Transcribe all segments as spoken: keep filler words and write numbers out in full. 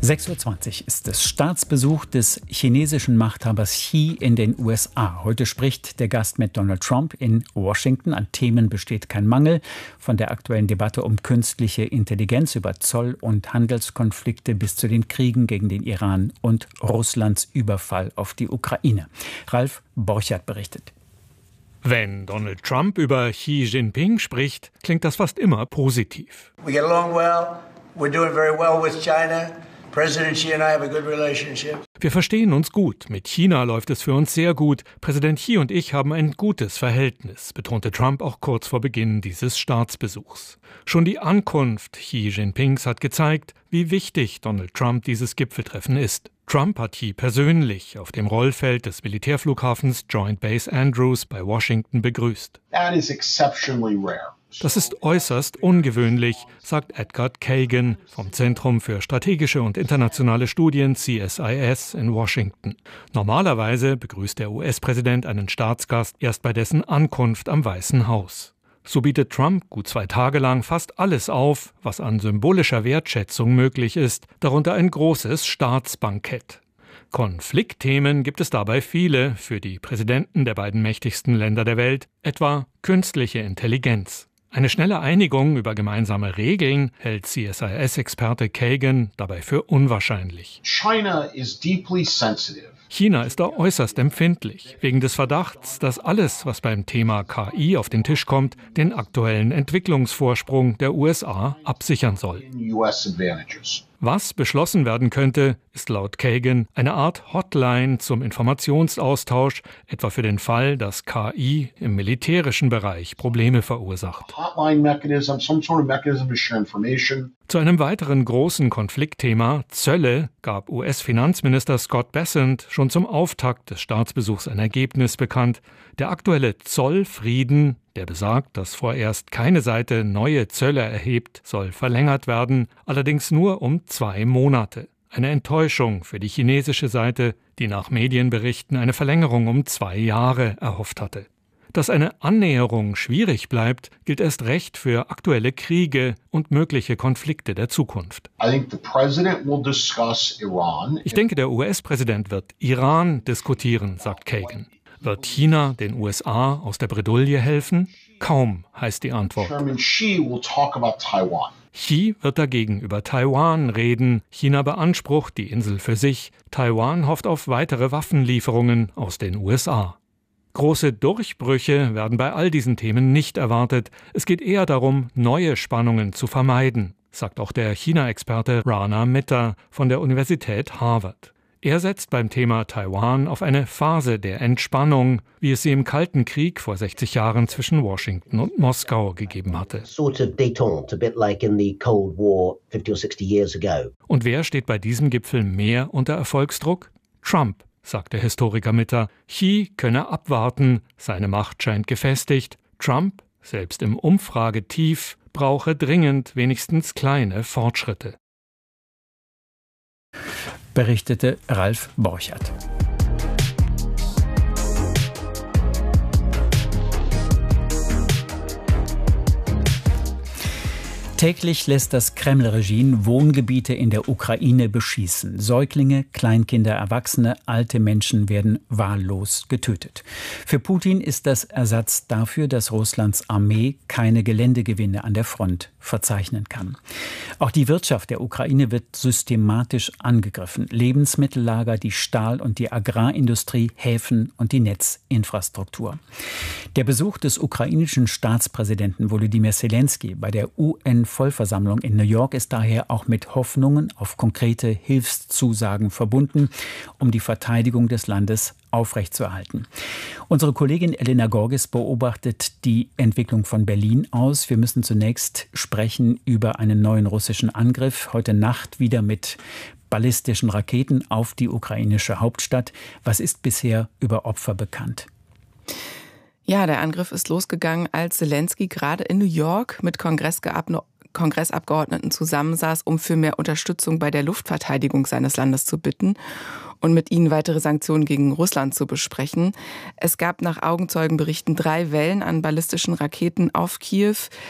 sechs Uhr zwanzig ist es. Staatsbesuch des chinesischen Machthabers Xi in den U S A. Heute spricht der Gast mit Donald Trump in Washington. An Themen besteht kein Mangel. Von der aktuellen Debatte um künstliche Intelligenz über Zoll- und Handelskonflikte bis zu den Kriegen gegen den Iran und Russlands Überfall auf die Ukraine. Ralf Borchert berichtet. Wenn Donald Trump über Xi Jinping spricht, klingt das fast immer positiv. We get along well. We're doing very well with China. President Xi and I have a good relationship. Wir verstehen uns gut. Mit China läuft es für uns sehr gut. Präsident Xi und ich haben ein gutes Verhältnis, betonte Trump auch kurz vor Beginn dieses Staatsbesuchs. Schon die Ankunft Xi Jinpings hat gezeigt, wie wichtig Donald Trump dieses Gipfeltreffen ist. Trump hat Xi persönlich auf dem Rollfeld des Militärflughafens Joint Base Andrews bei Washington begrüßt. That is exceptionally rare. Das ist äußerst ungewöhnlich, sagt Edgar Kagan vom Zentrum für strategische und internationale Studien C S I S in Washington. Normalerweise begrüßt der U S-Präsident einen Staatsgast erst bei dessen Ankunft am Weißen Haus. So bietet Trump gut zwei Tage lang fast alles auf, was an symbolischer Wertschätzung möglich ist, darunter ein großes Staatsbankett. Konfliktthemen gibt es dabei viele für die Präsidenten der beiden mächtigsten Länder der Welt, etwa künstliche Intelligenz. Eine schnelle Einigung über gemeinsame Regeln hält C S I S-Experte Kagan dabei für unwahrscheinlich. China is deeply sensitive. China ist da äußerst empfindlich, wegen des Verdachts, dass alles, was beim Thema K I auf den Tisch kommt, den aktuellen Entwicklungsvorsprung der U S A absichern soll. Was beschlossen werden könnte, ist laut Kagan eine Art Hotline zum Informationsaustausch, etwa für den Fall, dass K I im militärischen Bereich Probleme verursacht. Zu einem weiteren großen Konfliktthema, Zölle, gab U S-Finanzminister Scott Bessent schon zum Auftakt des Staatsbesuchs ein Ergebnis bekannt. Der aktuelle Zollfrieden, der besagt, dass vorerst keine Seite neue Zölle erhebt, soll verlängert werden, allerdings nur um zwei Monate. Eine Enttäuschung für die chinesische Seite, die nach Medienberichten eine Verlängerung um zwei Jahre erhofft hatte. Dass eine Annäherung schwierig bleibt, gilt erst recht für aktuelle Kriege und mögliche Konflikte der Zukunft. Ich denke, der U S-Präsident wird Iran diskutieren, sagt Kagan. Wird China den U S A aus der Bredouille helfen? Kaum, heißt die Antwort. Xi wird dagegen über Taiwan reden. China beansprucht die Insel für sich. Taiwan hofft auf weitere Waffenlieferungen aus den U S A. Große Durchbrüche werden bei all diesen Themen nicht erwartet. Es geht eher darum, neue Spannungen zu vermeiden, sagt auch der China-Experte Rana Mitter von der Universität Harvard. Er setzt beim Thema Taiwan auf eine Phase der Entspannung, wie es sie im Kalten Krieg vor sechzig Jahren zwischen Washington und Moskau gegeben hatte. Und wer steht bei diesem Gipfel mehr unter Erfolgsdruck? Trump, sagt der Historiker Mitter. Xi könne abwarten, seine Macht scheint gefestigt. Trump, selbst im Umfragetief, brauche dringend wenigstens kleine Fortschritte. Berichtete Ralf Borchert. Täglich lässt das Kreml-Regime Wohngebiete in der Ukraine beschießen. Säuglinge, Kleinkinder, Erwachsene, alte Menschen werden wahllos getötet. Für Putin ist das Ersatz dafür, dass Russlands Armee keine Geländegewinne an der Front verzeichnen kann. Auch die Wirtschaft der Ukraine wird systematisch angegriffen. Lebensmittellager, die Stahl- und die Agrarindustrie, Häfen und die Netzinfrastruktur. Der Besuch des ukrainischen Staatspräsidenten Volodymyr Zelensky bei der U N-Vollversammlung in New York ist daher auch mit Hoffnungen auf konkrete Hilfszusagen verbunden, um die Verteidigung des Landes aufrechtzuerhalten. Unsere Kollegin Elena Gorges beobachtet die Entwicklung von Berlin aus. Wir müssen zunächst sprechen über einen neuen russischen Angriff. Heute Nacht wieder mit ballistischen Raketen auf die ukrainische Hauptstadt. Was ist bisher über Opfer bekannt? Ja, der Angriff ist losgegangen, als Zelensky gerade in New York mit Kongressgeab- Kongressabgeordneten zusammensaß, um für mehr Unterstützung bei der Luftverteidigung seines Landes zu bitten und mit ihnen weitere Sanktionen gegen Russland zu besprechen. Es gab nach Augenzeugenberichten drei Wellen an ballistischen Raketen auf Kiew.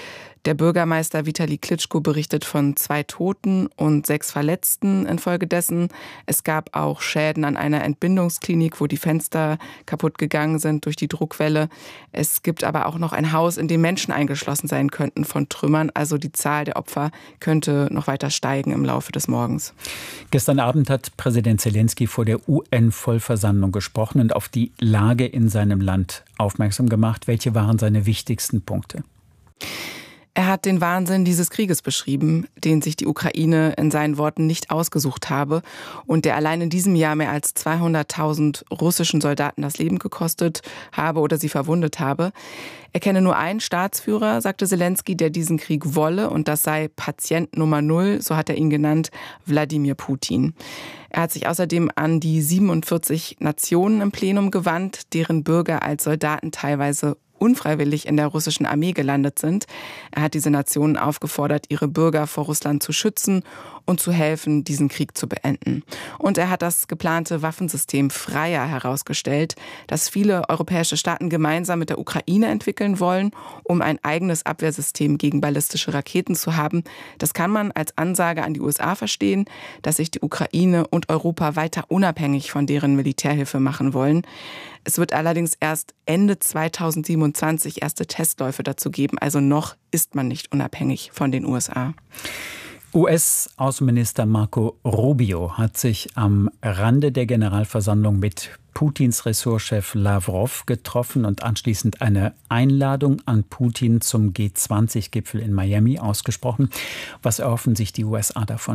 Der Bürgermeister Vitali Klitschko berichtet von zwei Toten und sechs Verletzten infolgedessen. Es gab auch Schäden an einer Entbindungsklinik, wo die Fenster kaputt gegangen sind durch die Druckwelle. Es gibt aber auch noch ein Haus, in dem Menschen eingeschlossen sein könnten von Trümmern. Also die Zahl der Opfer könnte noch weiter steigen im Laufe des Morgens. Gestern Abend hat Präsident Zelensky vor der U N-Vollversammlung gesprochen und auf die Lage in seinem Land aufmerksam gemacht. Welche waren seine wichtigsten Punkte? Er hat den Wahnsinn dieses Krieges beschrieben, den sich die Ukraine in seinen Worten nicht ausgesucht habe und der allein in diesem Jahr mehr als zweihunderttausend russischen Soldaten das Leben gekostet habe oder sie verwundet habe. Er kenne nur einen Staatsführer, sagte Zelensky, der diesen Krieg wolle, und das sei Patient Nummer Null, so hat er ihn genannt, Wladimir Putin. Er hat sich außerdem an die siebenundvierzig Nationen im Plenum gewandt, deren Bürger als Soldaten teilweise unfreiwillig in der russischen Armee gelandet sind. Er hat diese Nationen aufgefordert, ihre Bürger vor Russland zu schützen und zu helfen, diesen Krieg zu beenden. Und er hat das geplante Waffensystem Freya herausgestellt, das viele europäische Staaten gemeinsam mit der Ukraine entwickeln wollen, um ein eigenes Abwehrsystem gegen ballistische Raketen zu haben. Das kann man als Ansage an die U S A verstehen, dass sich die Ukraine und Europa weiter unabhängig von deren Militärhilfe machen wollen. Es wird allerdings erst Ende zweitausendsiebenundzwanzig erste Testläufe dazu geben. Also noch ist man nicht unabhängig von den U S A. U S-Außenminister Marco Rubio hat sich am Rande der Generalversammlung mit Putins Ressortchef Lavrov getroffen und anschließend eine Einladung an Putin zum G zwanzig Gipfel in Miami ausgesprochen. Was erhoffen sich die U S A davon?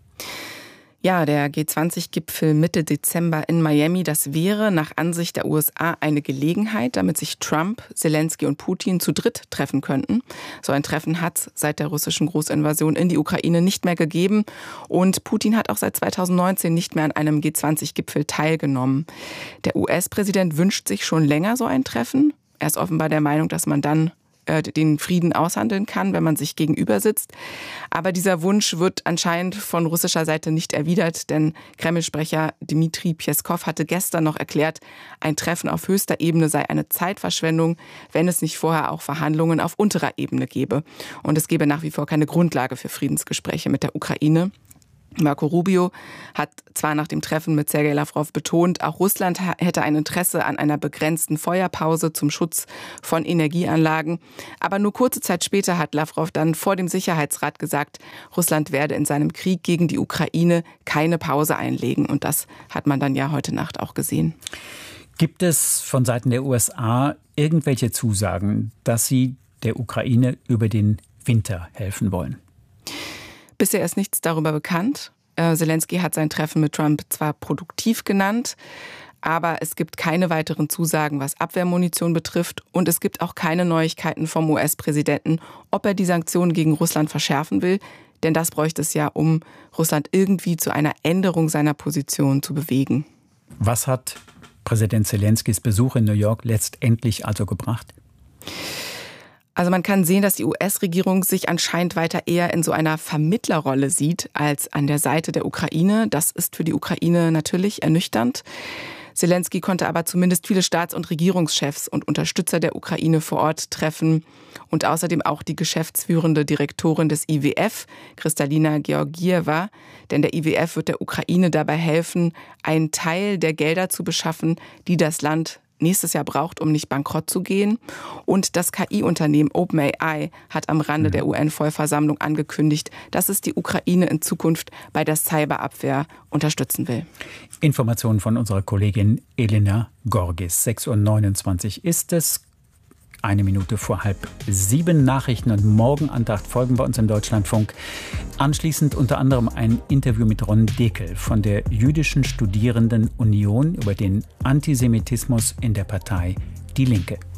Ja, der G zwanzig Gipfel Mitte Dezember in Miami, das wäre nach Ansicht der U S A eine Gelegenheit, damit sich Trump, Zelensky und Putin zu dritt treffen könnten. So ein Treffen hat es seit der russischen Großinvasion in die Ukraine nicht mehr gegeben. Und Putin hat auch seit zweitausendneunzehn nicht mehr an einem G zwanzig Gipfel teilgenommen. Der U S-Präsident wünscht sich schon länger so ein Treffen. Er ist offenbar der Meinung, dass man dann den Frieden aushandeln kann, wenn man sich gegenüber sitzt. Aber dieser Wunsch wird anscheinend von russischer Seite nicht erwidert, denn Kreml-Sprecher Dmitri Pjeskow hatte gestern noch erklärt, ein Treffen auf höchster Ebene sei eine Zeitverschwendung, wenn es nicht vorher auch Verhandlungen auf unterer Ebene gäbe. Und es gäbe nach wie vor keine Grundlage für Friedensgespräche mit der Ukraine. Marco Rubio hat zwar nach dem Treffen mit Sergei Lavrov betont, auch Russland hätte ein Interesse an einer begrenzten Feuerpause zum Schutz von Energieanlagen. Aber nur kurze Zeit später hat Lavrov dann vor dem Sicherheitsrat gesagt, Russland werde in seinem Krieg gegen die Ukraine keine Pause einlegen. Und das hat man dann ja heute Nacht auch gesehen. Gibt es von Seiten der U S A irgendwelche Zusagen, dass sie der Ukraine über den Winter helfen wollen? Bisher ist nichts darüber bekannt. Zelensky hat sein Treffen mit Trump zwar produktiv genannt, aber es gibt keine weiteren Zusagen, was Abwehrmunition betrifft. Und es gibt auch keine Neuigkeiten vom U S-Präsidenten, ob er die Sanktionen gegen Russland verschärfen will. Denn das bräuchte es ja, um Russland irgendwie zu einer Änderung seiner Position zu bewegen. Was hat Präsident Zelenskys Besuch in New York letztendlich also gebracht? Also man kann sehen, dass die U S-Regierung sich anscheinend weiter eher in so einer Vermittlerrolle sieht als an der Seite der Ukraine. Das ist für die Ukraine natürlich ernüchternd. Zelensky konnte aber zumindest viele Staats- und Regierungschefs und Unterstützer der Ukraine vor Ort treffen und außerdem auch die geschäftsführende Direktorin des I W F, Kristalina Georgieva. Denn der I W F wird der Ukraine dabei helfen, einen Teil der Gelder zu beschaffen, die das Land nächstes Jahr braucht, um nicht bankrott zu gehen. Und das K I-Unternehmen OpenAI hat am Rande der U N-Vollversammlung angekündigt, dass es die Ukraine in Zukunft bei der Cyberabwehr unterstützen will. Informationen von unserer Kollegin Elena Gorgis. sechs Uhr neunundzwanzig ist es. Eine Minute vor halb sieben. Nachrichten und Morgenandacht folgen bei uns im Deutschlandfunk. Anschließend unter anderem ein Interview mit Ron Dekel von der Jüdischen Studierendenunion über den Antisemitismus in der Partei Die Linke.